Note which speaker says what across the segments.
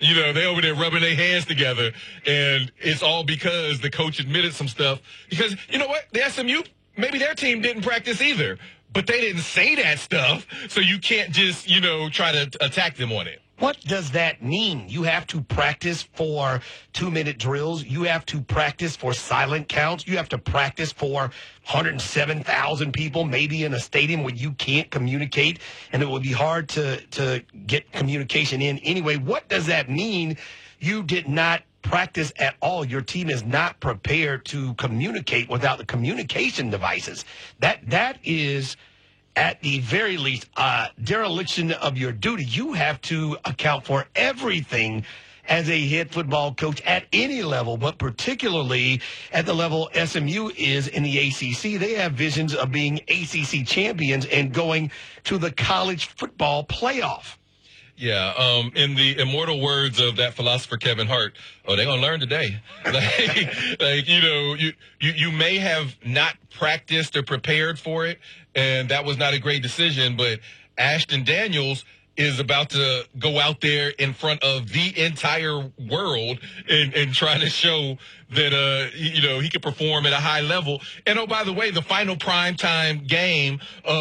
Speaker 1: They over there rubbing their hands together, and it's all because the coach admitted some stuff. Because, you know what? The SMU, maybe their team didn't practice either, but they didn't say that stuff, so you can't just, try to attack them on it.
Speaker 2: What does that mean? You have to practice for 2-minute drills. You have to practice for silent counts. You have to practice for 107,000 people, maybe in a stadium where you can't communicate, and it would be hard to get communication in anyway. What does that mean? You did not practice at all. Your team is not prepared to communicate without the communication devices. That is, at the very least, dereliction of your duty. You have to account for everything as a head football coach at any level, but particularly at the level SMU is in the ACC. They have visions of being ACC champions and going to the college football playoff.
Speaker 1: Yeah, in the immortal words of that philosopher Kevin Hart, they're gonna learn today. You may have not practiced or prepared for it, and that was not a great decision. But Ashton Daniels is about to go out there in front of the entire world and try to show that, he can perform at a high level. And, oh, by the way, the final primetime game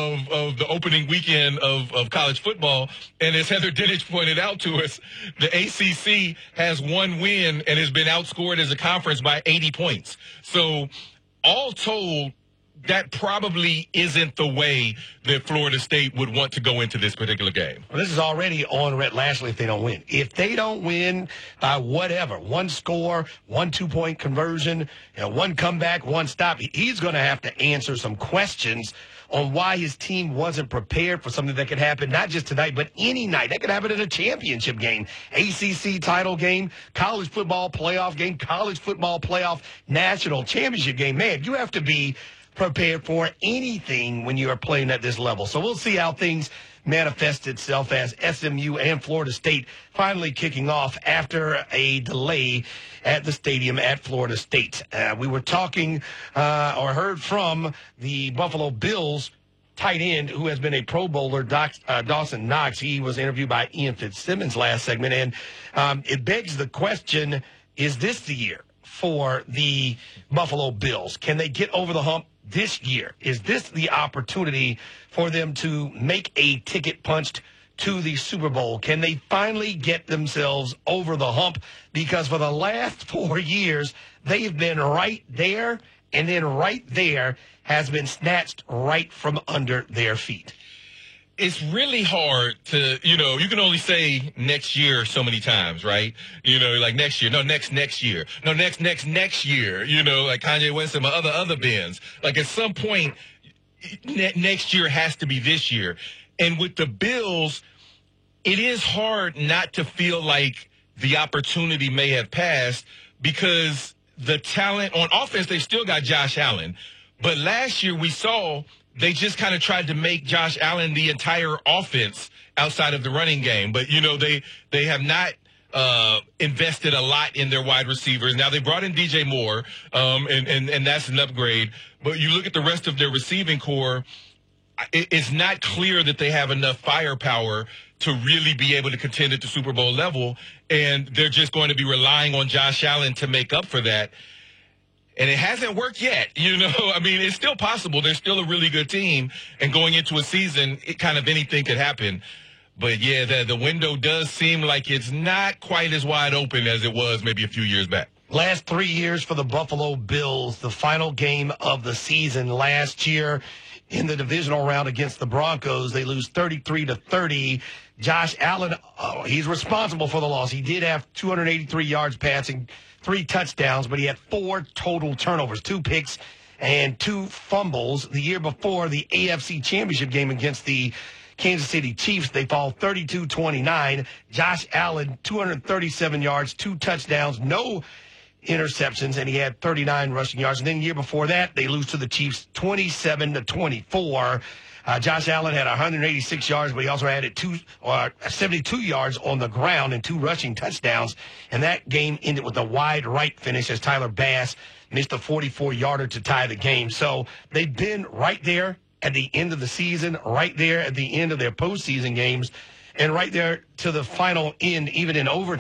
Speaker 1: of the opening weekend of college football, and as Heather Dinich pointed out to us, the ACC has one win and has been outscored as a conference by 80 points. So all told, that probably isn't the way that Florida State would want to go into this particular game.
Speaker 2: Well, this is already on Rhett Lashlee if they don't win. If they don't win by whatever, one score, 1 2-point conversion, one comeback, one stop, he's going to have to answer some questions on why his team wasn't prepared for something that could happen not just tonight, but any night. That could happen in a championship game, ACC title game, college football playoff game, college football playoff national championship game. Man, you have to be prepared for anything when you are playing at this level. So we'll see how things manifest itself as SMU and Florida State finally kicking off after a delay at the stadium at Florida State. We were talking or heard from the Buffalo Bills tight end who has been a Pro Bowler, Dawson Knox. He was interviewed by Ian Fitzsimmons last segment, and it begs the question, is this the year for the Buffalo Bills? Can they get over the hump this year? Is this the opportunity for them to make a ticket punched to the Super Bowl? Can they finally get themselves over the hump? Because for the last 4 years, they've been right there, and then right there has been snatched right from under their feet.
Speaker 1: It's really hard to, you can only say next year so many times, right? Like next year, no, next year, no, next year, like Kanye West and my other bands. Like at some point, next year has to be this year. And with the Bills, it is hard not to feel like the opportunity may have passed because the talent on offense, they still got Josh Allen. But last year we saw they just kind of tried to make Josh Allen the entire offense outside of the running game. But, they have not invested a lot in their wide receivers. Now, they brought in DJ Moore, and that's an upgrade. But you look at the rest of their receiving core, it's not clear that they have enough firepower to really be able to contend at the Super Bowl level. And they're just going to be relying on Josh Allen to make up for that. And it hasn't worked yet, it's still possible. They're still a really good team. And going into a season, anything could happen. But, yeah, the window does seem like it's not quite as wide open as it was maybe a few years back.
Speaker 2: Last 3 years for the Buffalo Bills, the final game of the season last year in the divisional round against the Broncos, they lose 33-30. Josh Allen, he's responsible for the loss. He did have 283 yards passing, 3 touchdowns, but he had 4 total turnovers, 2 picks and 2 fumbles. The year before, the AFC Championship game against the Kansas City Chiefs, they fall 32-29. Josh Allen, 237 yards, 2 touchdowns, no interceptions, and he had 39 rushing yards. And then the year before that, they lose to the Chiefs 27-24. Josh Allen had 186 yards, but he also added 72 yards on the ground and 2 rushing touchdowns. And that game ended with a wide right finish as Tyler Bass missed a 44-yarder to tie the game. So they've been right there at the end of the season, right there at the end of their postseason games, and right there to the final end, even in overtime.